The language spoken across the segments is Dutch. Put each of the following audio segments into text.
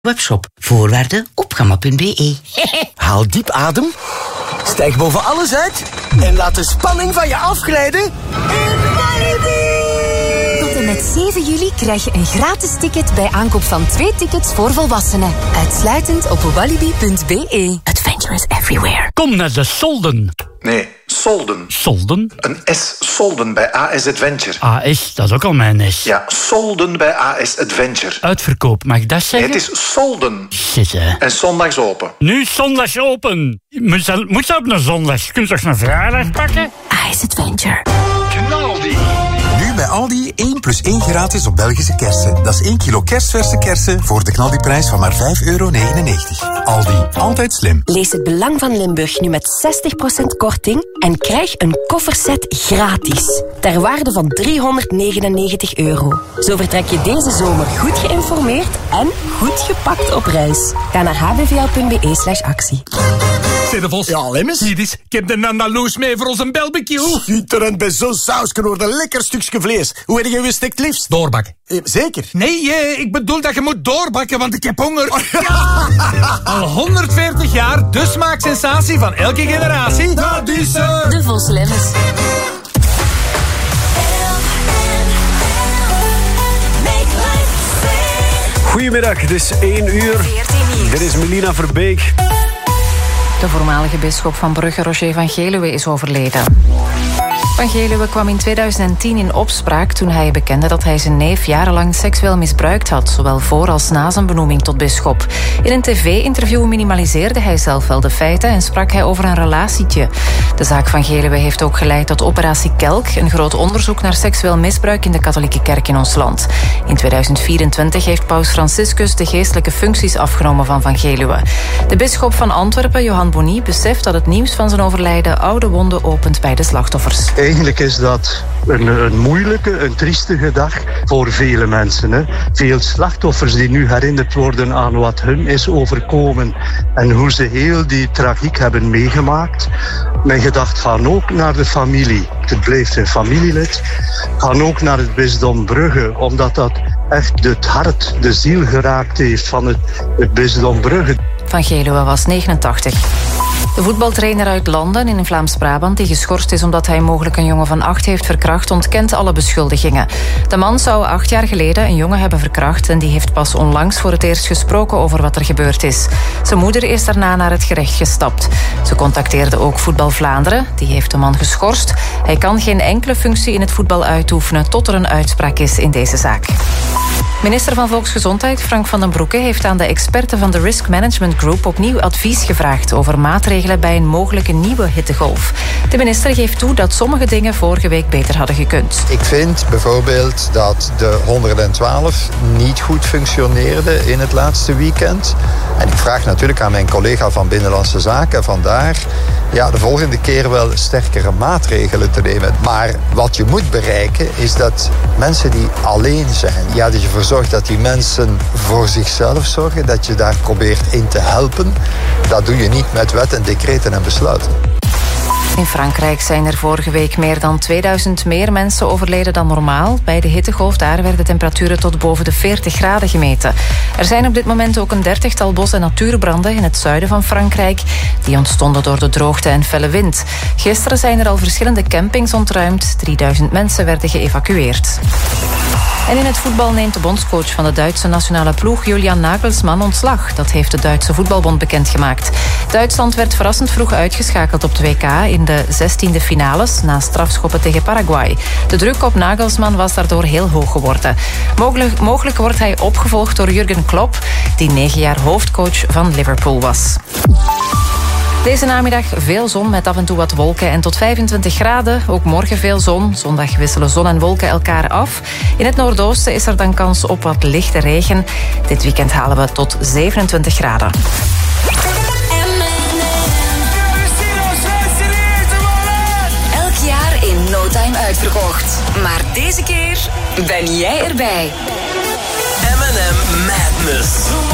Webshop. Voorwaarden op gamma.be. Haal diep adem. Stijg boven alles uit. En laat de spanning van je afglijden. Tot en met 7 juli krijg je een gratis ticket bij aankoop van 2 tickets voor volwassenen. Uitsluitend op walibi.be. Adventure is everywhere. Kom naar de Solden. Nee, Solden. Solden? Een S, Solden bij AS Adventure. AS, dat is ook al mijn S. Ja, Solden bij AS Adventure. Uitverkoop, mag ik dat zeggen? Nee, het is Solden. Shit, hè. En zondags open. Nu zondags open. Moet ze op een zondag? Kun je toch een vrijdag pakken? AS Adventure. Knaldi. Nu bij Aldi 1 + 1 gratis op Belgische kersen. Dat is 1 kilo kerstverse kersen voor de knaldiprijs van maar €5,99. Aldi, altijd slim. Lees het belang van Limburg nu met 60% korting en krijg een kofferset gratis. Ter waarde van €399. Zo vertrek je deze zomer goed geïnformeerd en goed gepakt op reis. Ga naar hbvl.be/actie. Zeg de Vos. Ja, Lemmens? Hier is, ik heb de Andaloes mee voor onze barbecue. Schitterend, bij zo'n saus kunnen we een lekker stukje vlees. Hoe heb je gestikt liefst? Doorbakken. Zeker? Nee, ik bedoel dat je moet doorbakken, want ik heb honger. Al 140 jaar, de smaaksensatie van elke generatie. Dat is De Vos Lemmens. Goedemiddag, het is 1 uur. Dit is Melina Verbeek. De voormalige bisschop van Brugge, Roger van Geluwe, is overleden. Van Geluwe kwam in 2010 in opspraak toen hij bekende dat hij zijn neef jarenlang seksueel misbruikt had, zowel voor als na zijn benoeming tot bisschop. In een tv-interview minimaliseerde hij zelf wel de feiten en sprak hij over een relatietje. De zaak van Geluwe heeft ook geleid tot Operatie Kelk, een groot onderzoek naar seksueel misbruik in de katholieke kerk in ons land. In 2024 heeft paus Franciscus de geestelijke functies afgenomen van Geluwe. De bisschop van Antwerpen, Johan Bonny, beseft dat het nieuws van zijn overlijden oude wonden opent bij de slachtoffers. Eigenlijk is dat een moeilijke, een triestige dag voor vele mensen. Hè. Veel slachtoffers die nu herinnerd worden aan wat hun is overkomen en hoe ze heel die tragiek hebben meegemaakt. Mijn gedachten gaan ook naar de familie. Het blijft een familielid. Gaan ook naar het bisdom Brugge, omdat dat echt het hart, de ziel geraakt heeft van het bisdom Brugge. Van Geluwe was 89. De voetbaltrainer uit Landen in Vlaams-Brabant, die geschorst is omdat hij mogelijk een jongen van 8 heeft verkracht, ontkent alle beschuldigingen. De man zou 8 jaar geleden een jongen hebben verkracht en die heeft pas onlangs voor het eerst gesproken over wat er gebeurd is. Zijn moeder is daarna naar het gerecht gestapt. Ze contacteerde ook Voetbal Vlaanderen, die heeft de man geschorst. Hij kan geen enkele functie in het voetbal uitoefenen tot er een uitspraak is in deze zaak. Minister van Volksgezondheid Frank van den Broeke heeft aan de experten van de Risk Management Group opnieuw advies gevraagd over maatregelen bij een mogelijke nieuwe hittegolf. De minister geeft toe dat sommige dingen vorige week beter hadden gekund. Ik vind bijvoorbeeld dat de 112 niet goed functioneerde in het laatste weekend. En ik vraag natuurlijk aan mijn collega van Binnenlandse Zaken vandaar de volgende keer wel sterkere maatregelen te nemen. Maar wat je moet bereiken is dat mensen die alleen zijn, dat je ervoor zorgt dat die mensen voor zichzelf zorgen, dat je daar probeert in te helpen. Dat doe je niet met wet en decreten en besluiten. In Frankrijk zijn er vorige week meer dan 2000 meer mensen overleden dan normaal. Bij de hittegolf daar werden temperaturen tot boven de 40 graden gemeten. Er zijn op dit moment ook een 30-tal bos- en natuurbranden in het zuiden van Frankrijk. Die ontstonden door de droogte en felle wind. Gisteren zijn er al verschillende campings ontruimd. 3000 mensen werden geëvacueerd. En in het voetbal neemt de bondscoach van de Duitse nationale ploeg Julian Nagelsmann ontslag. Dat heeft de Duitse voetbalbond bekendgemaakt. Duitsland werd verrassend vroeg uitgeschakeld op het WK in de 16e finales na strafschoppen tegen Paraguay. De druk op Nagelsmann was daardoor heel hoog geworden. Mogelijk wordt hij opgevolgd door Jurgen Klopp, die 9 jaar hoofdcoach van Liverpool was. Deze namiddag veel zon met af en toe wat wolken en tot 25 graden. Ook morgen veel zon. Zondag wisselen zon en wolken elkaar af. In het noordoosten is er dan kans op wat lichte regen. Dit weekend halen we tot 27 graden. Elk jaar in no time uitverkocht. Maar deze keer ben jij erbij. M&M Madness.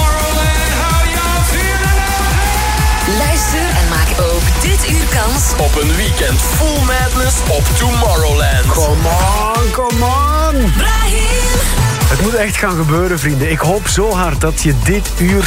Luister en maak ook dit uur kans Op een weekend full madness op Tomorrowland. Come on, come on. Brahim. Het moet echt gaan gebeuren, vrienden. Ik hoop zo hard dat je dit uur